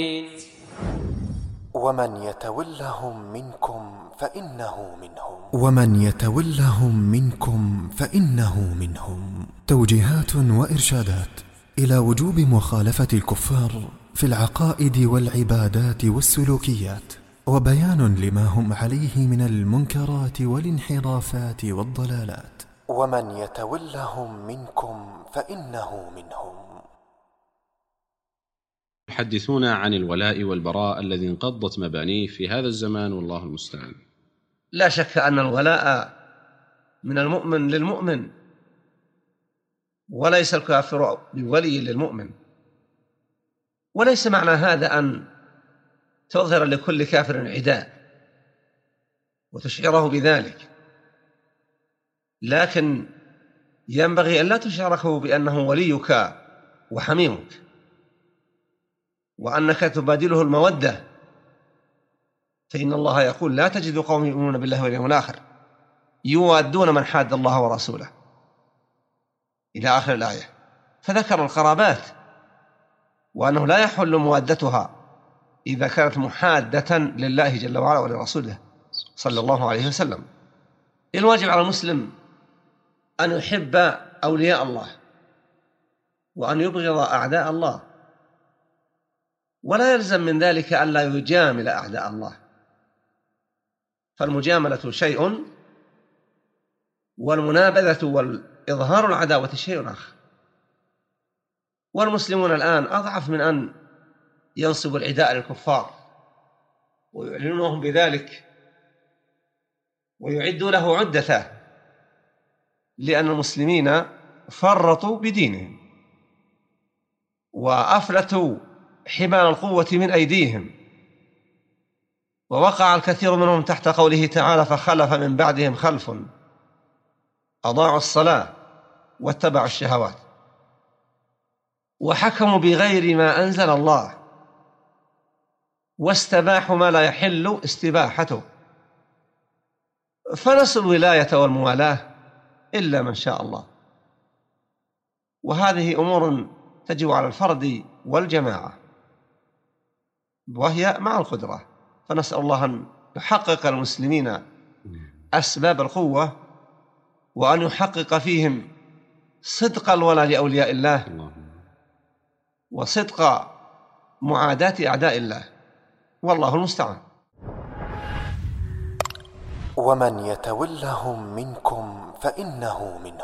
ومن يتولهم منكم فإنه منهم. توجيهات وإرشادات إلى وجوب مخالفة الكفار في العقائد والعبادات والسلوكيات، وبيان لما هم عليه من المنكرات والانحرافات والضلالات. ومن يتولهم منكم فإنه منهم. حدثونا عن الولاء والبراء الذي انقضت مبانيه في هذا الزمان والله المستعان. لا شك أن الولاء من المؤمن للمؤمن، وليس الكافر بولي للمؤمن. وليس معنى هذا أن تظهر لكل كافر عداء وتشعره بذلك، لكن ينبغي أن لا تشعره بأنه وليك وحميمك، وأنك تبادله المودة، فإن الله يقول: لا تجد قوم يؤمنون بالله واليوم الآخر يوادون من حاد الله ورسوله، إلى آخر الآية. فذكر القرابات وأنه لا يحل موادتها إذا كانت محادة لله جل وعلا ولرسوله صلى الله عليه وسلم. الواجب على المسلم أن يحب أولياء الله وأن يبغض أعداء الله، ولا يلزم من ذلك أن لا يجامل أعداء الله، فالمجاملة شيء والمنابذة والإظهار العداوة شيء آخر. والمسلمون الآن أضعف من أن ينصبوا العداء للكفار ويعلنونهم بذلك ويعدوا له عدته، لأن المسلمين فرطوا بدينهم وأفلتوا حمال القوة من أيديهم، ووقع الكثير منهم تحت قوله تعالى: فخلف من بعدهم خلف أضاعوا الصلاة واتبعوا الشهوات وحكموا بغير ما أنزل الله واستباحوا ما لا يحل استباحته، فنسوا الولاية والموالاة إلا من شاء الله. وهذه أمور تجب على الفرد والجماعة، وهي مع القدرة. فنسأل الله أن يحقق المسلمين أسباب القوة، وأن يحقق فيهم صدق الولاء لأولياء الله وصدق معاداة أعداء الله، والله المستعان. ومن يتولهم منكم فإنه منهم.